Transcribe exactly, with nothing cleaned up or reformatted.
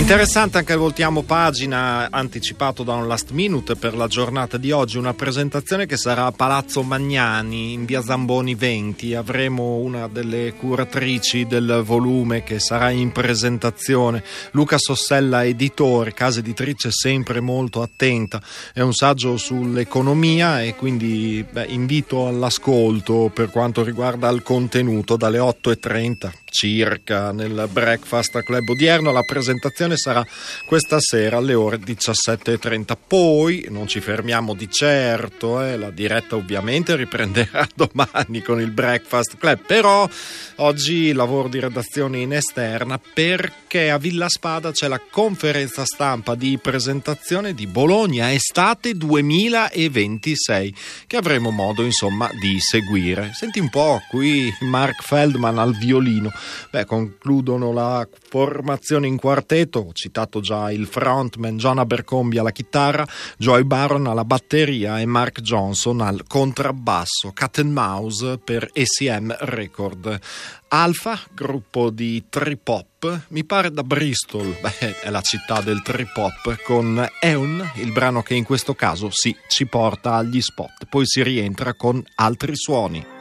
Interessante anche il voltiamo pagina, anticipato da un last minute per la giornata di oggi, una presentazione che sarà a Palazzo Magnani in via Zamboni venti. Avremo una delle curatrici del volume che sarà in presentazione, Luca Sossella editore, casa editrice sempre molto attenta. È un saggio sull'economia e quindi beh, invito all'ascolto per quanto riguarda il contenuto dalle otto e trenta circa nel Breakfast Club odierno. La presentazione sarà questa sera alle ore diciassette e trenta. Poi non ci fermiamo di certo, eh, la diretta ovviamente riprenderà domani con il Breakfast Club, però oggi lavoro di redazione in esterna perché a Villa Spada c'è la conferenza stampa di presentazione di Bologna Estate duemilaventisei che avremo modo insomma di seguire. Senti un po', qui Mark Feldman al violino. Beh, concludono la formazione in quartetto, ho citato già il frontman John Abercrombie alla chitarra, Joy Baron alla batteria e Mark Johnson al contrabbasso, Cat and Mouse per E C M Record. Alpha, gruppo di trip hop, mi pare da Bristol, beh, è la città del trip hop, con Eun, il brano che in questo caso sì, ci porta agli spot, poi si rientra con altri suoni.